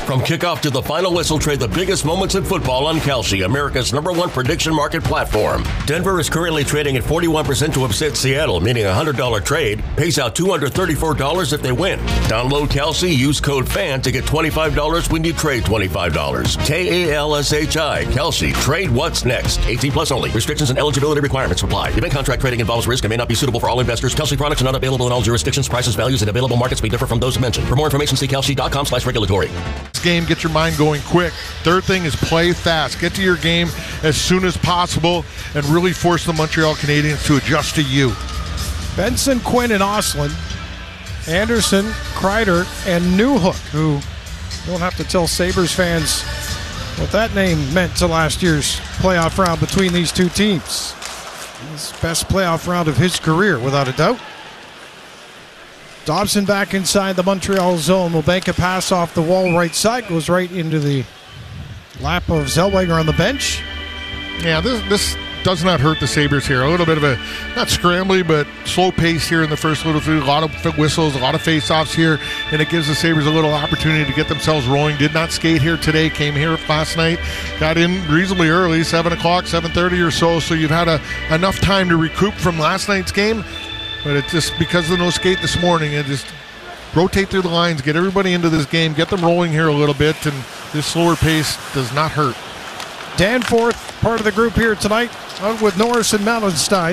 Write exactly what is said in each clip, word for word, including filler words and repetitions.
From kickoff to the final whistle, trade the biggest moments in football on Kalshi, America's number one prediction market platform. Denver is currently trading at forty-one percent to upset Seattle, meaning a one hundred dollars trade pays out two hundred thirty-four dollars if they win. Download Kalshi, use code FAN to get twenty-five dollars when you trade twenty-five dollars. K A L S H I, Kalshi. Trade what's next. eighteen plus only. Restrictions and eligibility requirements apply. Event contract trading involves risk and may not be suitable for all investors. Kalshi products are not available in all jurisdictions. Prices, values, and available markets may differ from those mentioned. For more information, see kalshi.com slash regulatory. Game, get your mind going quick. Third thing is play fast. Get to your game as soon as possible and really force the Montreal Canadiens to adjust to you. Benson, Quinn, and Ostlund, Anderson, Kreider, and Newhook, who don't have to tell Sabres fans what that name meant to last year's playoff round between these two teams. His best playoff round of his career, without a doubt. Dobson back inside the Montreal zone. Will bank a pass off the wall right side. Goes right into the lap of Zellweger on the bench. Yeah, this this does not hurt the Sabres here. A little bit of a, not scrambly, but slow pace here in the first little few. A lot of whistles, a lot of face-offs here, and it gives the Sabres a little opportunity to get themselves rolling. Did not skate here today, came here last night, got in reasonably early, seven o'clock, seven thirty or so, so you've had a, enough time to recoup from last night's game. But it's just because of the no skate this morning, and just rotate through the lines, get everybody into this game, get them rolling here a little bit, and this slower pace does not hurt. Danforth, part of the group here tonight, out with Norris and Mallenstein.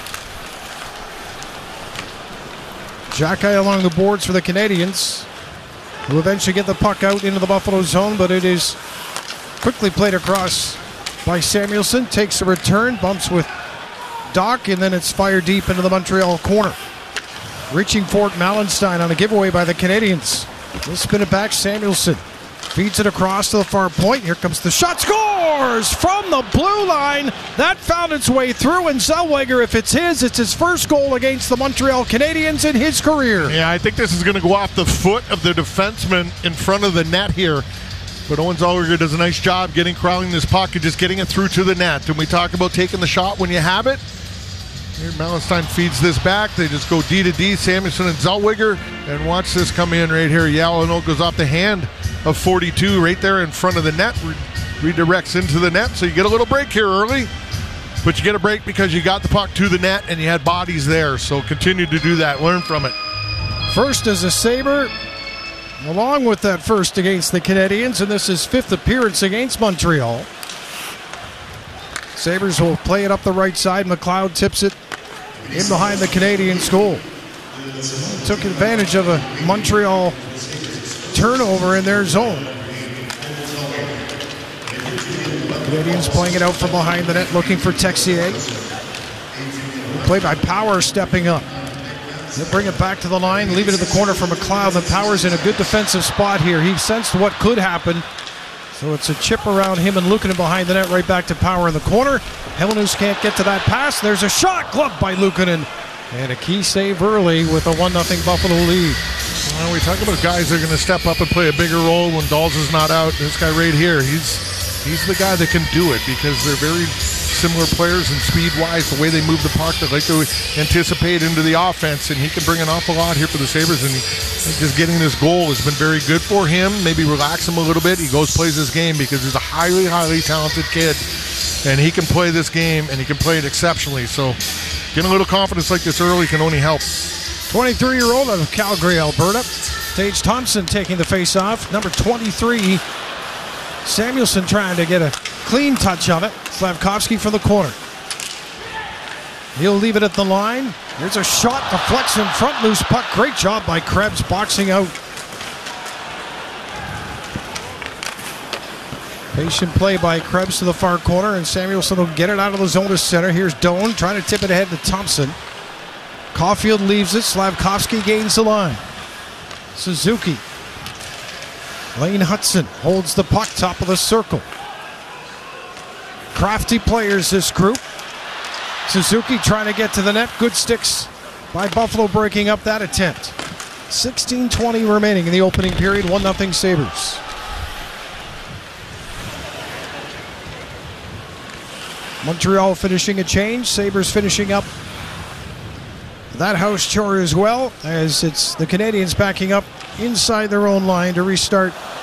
Xhekaj along the boards for the Canadiens, who eventually get the puck out into the Buffalo zone, but it is quickly played across by Samuelsson, takes a return, bumps with Doc, and then it's fired deep into the Montreal corner. Reaching for it, Mallenstein on a giveaway by the Canadiens. They'll spin it back, Samuelsson feeds it across to the far point. Here comes the shot, scores from the blue line. That found its way through, and Zellweger, if it's his, it's his first goal against the Montreal Canadiens in his career. Yeah, I think this is going to go off the foot of the defenseman in front of the net here. But Owen Zellweger does a nice job getting, crowding this puck and just getting it through to the net. And we talk about taking the shot when you have it. Here, Mallenstein feeds this back. They just go D to D, Samuelsson and Zellweger. And watch this come in right here. Yalanote goes off the hand of forty-two right there in front of the net. Re- redirects into the net. So you get a little break here early. But you get a break because you got the puck to the net and you had bodies there. So continue to do that. Learn from it. First as a Sabre, along with that first against the Canadiens. And this is fifth appearance against Montreal. Sabres will play it up the right side. McLeod tips it in behind the Canadiens' goal. Took advantage of a Montreal turnover in their zone. Canadiens playing it out from behind the net, looking for Texier. Played by Power stepping up. They'll bring it back to the line, leave it in the corner for McLeod. The Power's in a good defensive spot here. He sensed what could happen. So it's a chip around him and Luukkonen behind the net, right back to Power in the corner. Helenius can't get to that pass. There's a shot, gloved by Luukkonen. And a key save early with a one nothing Buffalo lead. Well, we talk about guys that are going to step up and play a bigger role when Dawes is not out. This guy right here, he's he's the guy that can do it because they're very similar players and speed-wise, the way they move the puck, they like to anticipate into the offense, and he can bring an awful lot here for the Sabres, and he, just getting this goal has been very good for him. Maybe relax him a little bit. He goes, plays this game because he's a highly, highly talented kid, and he can play this game, and he can play it exceptionally. So getting a little confidence like this early can only help. twenty-three-year-old out of Calgary, Alberta. Tage Thompson taking the face-off. Number twenty-three, Samuelsson trying to get a clean touch of it. Slavkovsky from the corner. He'll leave it at the line. There's a shot, deflects in front, loose puck. Great job by Krebs boxing out. Patient play by Krebs to the far corner, and Samuelsson will get it out of the zone to center. Here's Doan trying to tip it ahead to Thompson. Caulfield leaves it. Slavkovsky gains the line. Suzuki. Lane Hudson holds the puck, top of the circle. Crafty players, this group. Suzuki trying to get to the net. Good sticks by Buffalo breaking up that attempt. sixteen twenty remaining in the opening period. one nothing Sabres. Montreal finishing a change. Sabres finishing up that house chore as well, as it's the Canadiens backing up inside their own line to restart